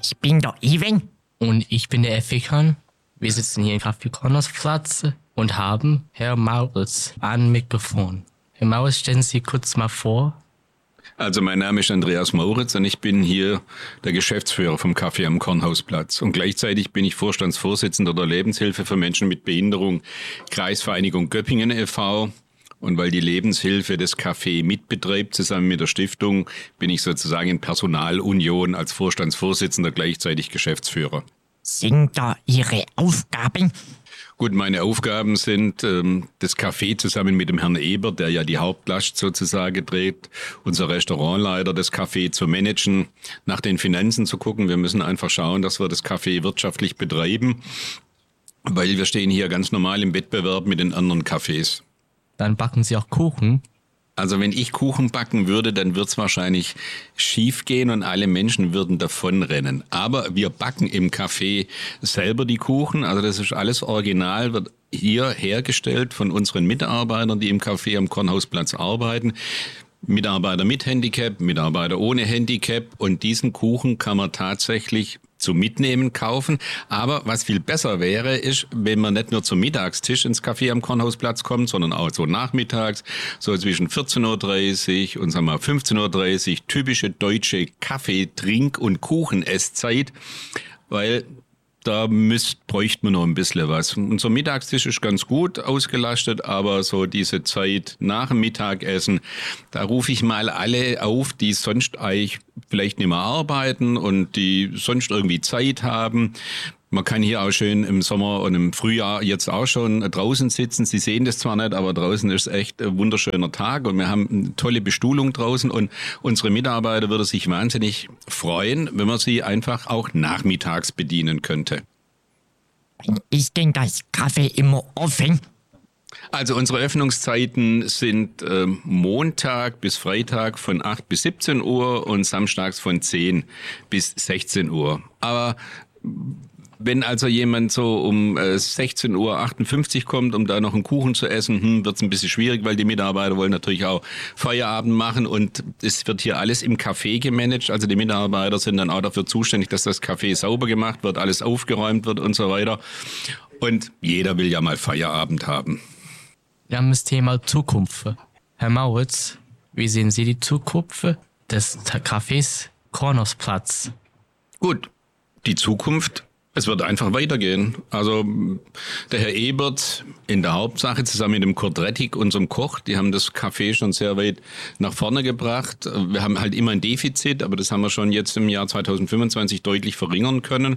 Ich bin der Ivan. Und ich bin der Effikan. Wir sitzen hier im Café Kronosplatz und haben Herr Maurits an Mikrofon. Herr Maurits, stellen Sie sich kurz mal vor. Also mein Name ist Andreas Mauritz und ich bin hier der Geschäftsführer vom Café am Kornhausplatz. Und gleichzeitig bin ich Vorstandsvorsitzender der Lebenshilfe für Menschen mit Behinderung, Kreisvereinigung Göppingen e.V. Und weil die Lebenshilfe das Café mitbetreibt, zusammen mit der Stiftung, bin ich sozusagen in Personalunion als Vorstandsvorsitzender gleichzeitig Geschäftsführer. Sind da Ihre Aufgaben? Gut, meine Aufgaben sind, das Café zusammen mit dem Herrn Ebert, der ja die Hauptlast sozusagen trägt, unser Restaurantleiter, das Café zu managen, nach den Finanzen zu gucken. Wir müssen einfach schauen, dass wir das Café wirtschaftlich betreiben, weil wir stehen hier ganz normal im Wettbewerb mit den anderen Cafés. Dann backen Sie auch Kuchen. Also wenn ich Kuchen backen würde, dann wird's wahrscheinlich schief gehen und alle Menschen würden davonrennen. Aber wir backen im Café selber die Kuchen. Also das ist alles original, wird hier hergestellt von unseren Mitarbeitern, die im Café am Kornhausplatz arbeiten. Mitarbeiter mit Handicap, Mitarbeiter ohne Handicap. Und diesen Kuchen kann man tatsächlich zum Mitnehmen kaufen. Aber was viel besser wäre, ist, wenn man nicht nur zum Mittagstisch ins Café am Kornhausplatz kommt, sondern auch so nachmittags, so zwischen 14.30 Uhr und 15.30 Uhr, typische deutsche Kaffee-, Trink- und Kuchenesszeit, weil da bräuchte man noch ein bisschen was. Unser Mittagstisch ist ganz gut ausgelastet, aber so diese Zeit nach dem Mittagessen, da rufe ich mal alle auf, die sonst eigentlich vielleicht nicht mehr arbeiten und die sonst irgendwie Zeit haben. Man kann hier auch schön im Sommer und im Frühjahr jetzt auch schon draußen sitzen. Sie sehen das zwar nicht, aber draußen ist echt ein wunderschöner Tag und wir haben eine tolle Bestuhlung draußen und unsere Mitarbeiter würde sich wahnsinnig freuen, wenn man sie einfach auch nachmittags bedienen könnte. Ist denn das Café immer offen? Also unsere Öffnungszeiten sind Montag bis Freitag von 8 bis 17 Uhr und samstags von 10 bis 16 Uhr. Aber wenn also jemand so um 16.58 Uhr kommt, um da noch einen Kuchen zu essen, wird es ein bisschen schwierig, weil die Mitarbeiter wollen natürlich auch Feierabend machen und es wird hier alles im Café gemanagt. Also die Mitarbeiter sind dann auch dafür zuständig, dass das Café sauber gemacht wird, alles aufgeräumt wird und so weiter. Und jeder will ja mal Feierabend haben. Wir haben das Thema Zukunft. Herr Maurits, wie sehen Sie die Zukunft des Cafés Kronosplatz? Gut, die Zukunft. Es wird einfach weitergehen. Also der Herr Ebert in der Hauptsache zusammen mit dem Kurt Rettig, unserem Koch, die haben das Café schon sehr weit nach vorne gebracht. Wir haben halt immer ein Defizit, aber das haben wir schon jetzt im Jahr 2025 deutlich verringern können.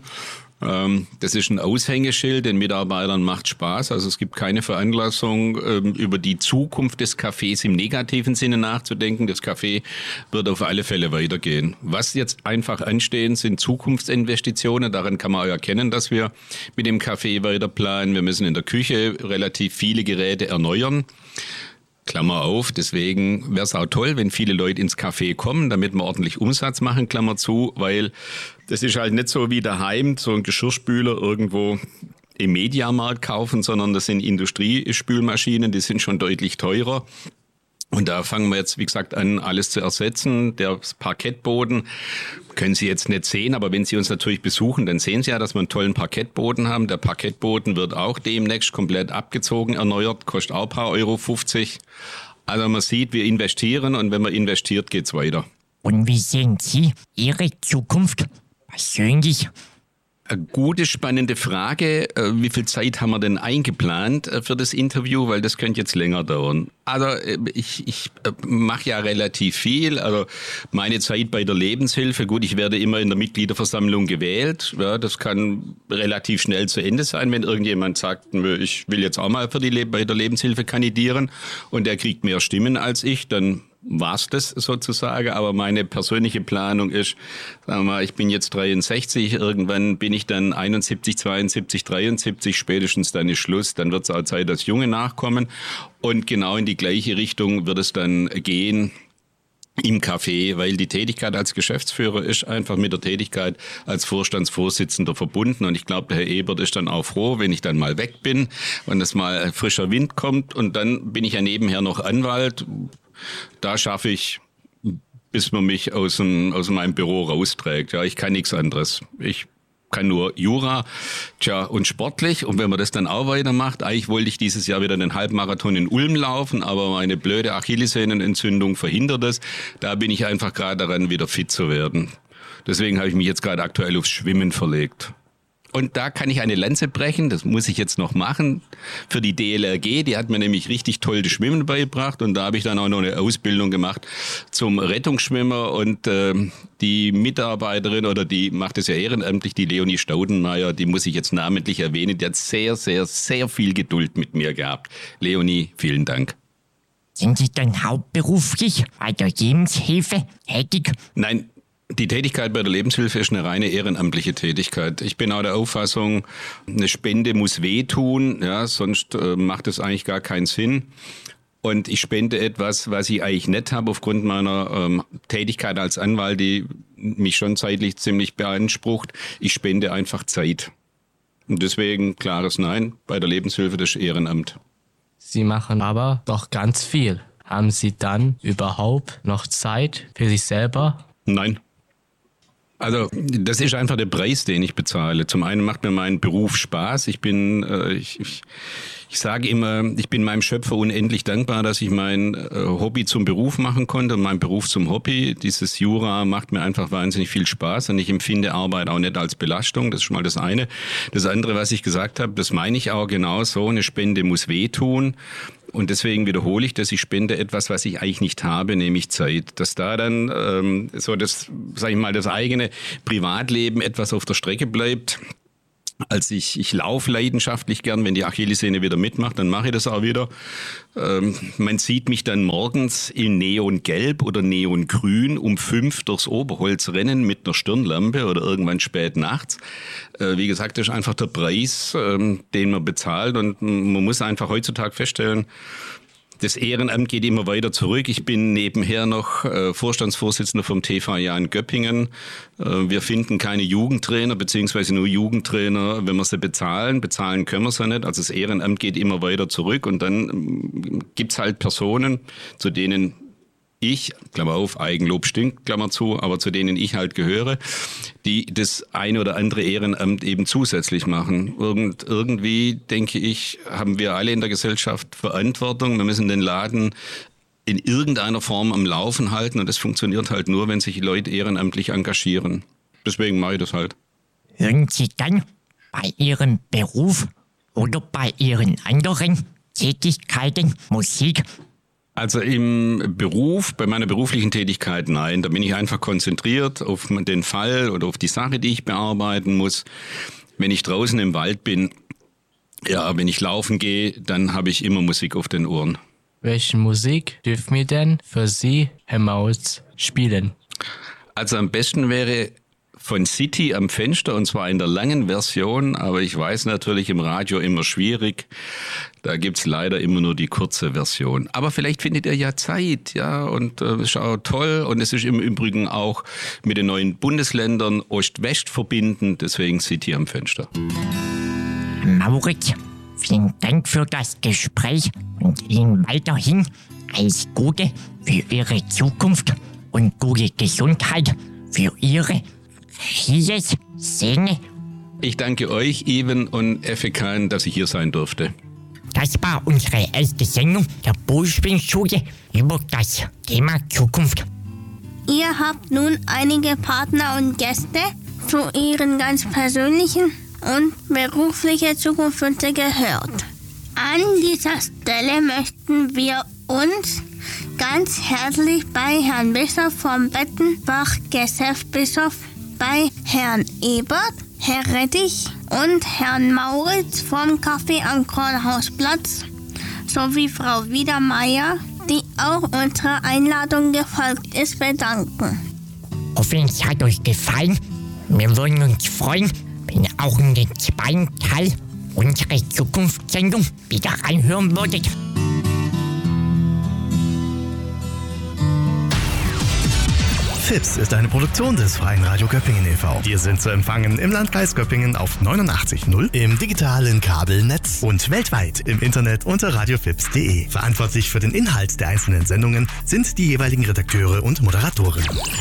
Das ist ein Aushängeschild, den Mitarbeitern macht Spaß. Also es gibt keine Veranlassung, über die Zukunft des Cafés im negativen Sinne nachzudenken. Das Café wird auf alle Fälle weitergehen. Was jetzt einfach anstehen, sind Zukunftsinvestitionen. Daran kann man auch erkennen, dass wir mit dem Café weiter planen. Wir müssen in der Küche relativ viele Geräte erneuern. Klammer auf, deswegen wäre es auch toll, wenn viele Leute ins Café kommen, damit wir ordentlich Umsatz machen, Klammer zu, weil das ist halt nicht so wie daheim, so ein Geschirrspüler irgendwo im Mediamarkt kaufen, sondern das sind Industriespülmaschinen, die sind schon deutlich teurer. Und da fangen wir jetzt, wie gesagt, an, alles zu ersetzen. Der Parkettboden können Sie jetzt nicht sehen, aber wenn Sie uns natürlich besuchen, dann sehen Sie ja, dass wir einen tollen Parkettboden haben. Der Parkettboden wird auch demnächst komplett abgezogen, erneuert, kostet auch ein paar Euro 50. Also man sieht, wir investieren und wenn man investiert, geht's weiter. Und wie sehen Sie Ihre Zukunft persönlich? Eine gute, spannende Frage. Wie viel Zeit haben wir denn eingeplant für das Interview? Weil das könnte jetzt länger dauern. Also ich mache ja relativ viel. Also meine Zeit bei der Lebenshilfe, gut, ich werde immer in der Mitgliederversammlung gewählt. Ja, das kann relativ schnell zu Ende sein, wenn irgendjemand sagt, ich will jetzt auch mal bei der Lebenshilfe kandidieren und der kriegt mehr Stimmen als ich, dann war's das sozusagen, aber meine persönliche Planung ist, sagen wir mal, ich bin jetzt 63, irgendwann bin ich dann 71, 72, 73, spätestens dann ist Schluss, dann wird es auch Zeit, dass Junge nachkommen und genau in die gleiche Richtung wird es dann gehen im Café, weil die Tätigkeit als Geschäftsführer ist einfach mit der Tätigkeit als Vorstandsvorsitzender verbunden und ich glaube, der Herr Ebert ist dann auch froh, wenn ich dann mal weg bin und es mal frischer Wind kommt und dann bin ich ja nebenher noch Anwalt. Da schaffe ich bis man mich aus meinem Büro rausträgt. Ja, ich kann nichts anderes. Ich kann nur Jura, und sportlich. Und wenn man das dann auch weitermacht, eigentlich wollte ich dieses Jahr wieder den Halbmarathon in Ulm laufen, aber meine blöde Achillessehnenentzündung verhindert es. Da bin ich einfach gerade daran, wieder fit zu werden. Deswegen habe ich mich jetzt gerade aktuell aufs Schwimmen verlegt. Und da kann ich eine Lanze brechen, das muss ich jetzt noch machen, für die DLRG. Die hat mir nämlich richtig toll das Schwimmen beigebracht und da habe ich dann auch noch eine Ausbildung gemacht zum Rettungsschwimmer und die Mitarbeiterin, oder die macht es ja ehrenamtlich, die Leonie Staudenmeier, die muss ich jetzt namentlich erwähnen, die hat sehr, sehr, sehr viel Geduld mit mir gehabt. Leonie, vielen Dank. Sind Sie dann hauptberuflich bei der Lebenshilfe tätig? Nein. Die Tätigkeit bei der Lebenshilfe ist eine reine ehrenamtliche Tätigkeit. Ich bin auch der Auffassung, eine Spende muss wehtun, ja, sonst macht es eigentlich gar keinen Sinn. Und ich spende etwas, was ich eigentlich nicht habe aufgrund meiner Tätigkeit als Anwalt, die mich schon zeitlich ziemlich beansprucht. Ich spende einfach Zeit. Und deswegen klares Nein bei der Lebenshilfe, das ist Ehrenamt. Sie machen aber doch ganz viel. Haben Sie dann überhaupt noch Zeit für sich selber? Nein. Also das ist einfach der Preis, den ich bezahle. Zum einen macht mir mein Beruf Spaß. Ich sage immer, ich bin meinem Schöpfer unendlich dankbar, dass ich mein Hobby zum Beruf machen konnte und mein Beruf zum Hobby. Dieses Jura macht mir einfach wahnsinnig viel Spaß und ich empfinde Arbeit auch nicht als Belastung. Das ist schon mal das eine. Das andere, was ich gesagt habe, das meine ich auch genau so. Eine Spende muss wehtun. Und deswegen wiederhole ich, dass ich spende etwas, was ich eigentlich nicht habe, nämlich Zeit. Dass da dann das eigene Privatleben etwas auf der Strecke bleibt. Als ich laufe leidenschaftlich gern, wenn die Achillessehne wieder mitmacht, dann mache ich das auch wieder. Man sieht mich dann morgens in Neongelb oder Neongrün um 5 durchs Oberholz rennen mit einer Stirnlampe oder irgendwann spät nachts. Wie gesagt, das ist einfach der Preis, den man bezahlt und man muss einfach heutzutage feststellen, das Ehrenamt geht immer weiter zurück. Ich bin nebenher noch Vorstandsvorsitzender vom TV Jahn Göppingen. Wir finden keine Jugendtrainer, beziehungsweise nur Jugendtrainer, wenn wir sie bezahlen. Bezahlen können wir sie nicht. Also das Ehrenamt geht immer weiter zurück. Und dann gibt's halt Personen, zu denen ich, Klammer auf, Eigenlob stinkt, Klammer zu, aber zu denen ich halt gehöre, die das eine oder andere Ehrenamt eben zusätzlich machen. Irgendwie, denke ich, haben wir alle in der Gesellschaft Verantwortung. Wir müssen den Laden in irgendeiner Form am Laufen halten und das funktioniert halt nur, wenn sich Leute ehrenamtlich engagieren. Deswegen mache ich das halt. Hören Sie dann bei Ihrem Beruf oder bei Ihren anderen Tätigkeiten Musik? Also im Beruf, bei meiner beruflichen Tätigkeit, nein. Da bin ich einfach konzentriert auf den Fall oder auf die Sache, die ich bearbeiten muss. Wenn ich draußen im Wald bin, ja, wenn ich laufen gehe, dann habe ich immer Musik auf den Ohren. Welche Musik dürfen wir denn für Sie, Herr Maurits, spielen? Also am besten wäre von City am Fenster, und zwar in der langen Version, aber ich weiß natürlich im Radio immer schwierig. Da gibt's leider immer nur die kurze Version. Aber vielleicht findet ihr ja Zeit, ja, und ist auch toll. Und es ist im Übrigen auch mit den neuen Bundesländern Ost-West verbindend, deswegen City am Fenster. Maurits, vielen Dank für das Gespräch und Ihnen weiterhin alles Gute für Ihre Zukunft und gute Gesundheit für Ihre Achillessehne. Ich danke euch, Even und Effe Kahn, dass ich hier sein durfte. Das war unsere erste Sendung der Bullspin-Schule über das Thema Zukunft. Ihr habt nun einige Partner und Gäste zu ihren ganz persönlichen und beruflichen Zukunftswünsche gehört. An dieser Stelle möchten wir uns ganz herzlich bei Herrn Bischof vom Bettenbach-Gesellschaftsbischof, bei Herrn Ebert, Herr Rettich und Herrn Maurits vom Café am Kornhausplatz sowie Frau Wiedermeier, die auch unserer Einladung gefolgt ist, bedanken. Hoffe, es hat euch gefallen. Wir würden uns freuen, wenn ihr auch in den zweiten Teil unserer Zukunftssendung wieder reinhören würdet. FIPS ist eine Produktion des Freien Radio Göppingen e.V. Wir sind zu empfangen im Landkreis Göppingen auf 89.0, im digitalen Kabelnetz und weltweit im Internet unter radiofips.de. Verantwortlich für den Inhalt der einzelnen Sendungen sind die jeweiligen Redakteure und Moderatoren.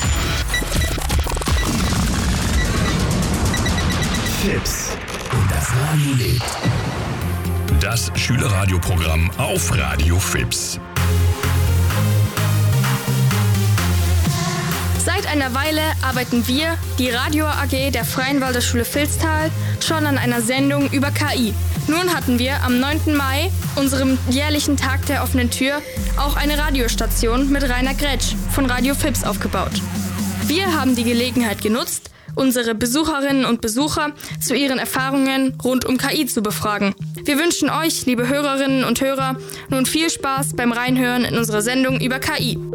FIPS. Und das Radio lebt. Das Schülerradioprogramm auf Radio FIPS. Seit einer Weile arbeiten wir, die Radio AG der Freien Waldorfschule Vilstal, schon an einer Sendung über KI. Nun hatten wir am 9. Mai, unserem jährlichen Tag der offenen Tür, auch eine Radiostation mit Rainer Gretsch von Radio FIPS aufgebaut. Wir haben die Gelegenheit genutzt, unsere Besucherinnen und Besucher zu ihren Erfahrungen rund um KI zu befragen. Wir wünschen euch, liebe Hörerinnen und Hörer, nun viel Spaß beim Reinhören in unsere Sendung über KI.